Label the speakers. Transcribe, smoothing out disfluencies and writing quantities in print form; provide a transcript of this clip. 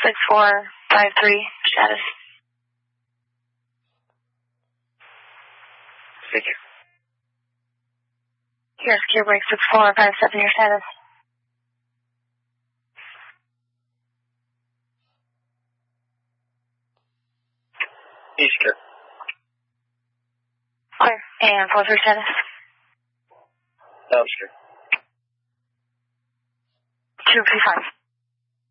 Speaker 1: 6453, status.
Speaker 2: Thank you.
Speaker 1: Here, secure break 6457, your status.
Speaker 2: Secure.
Speaker 1: Clear. And 43 status.
Speaker 2: No, secure.
Speaker 1: 235.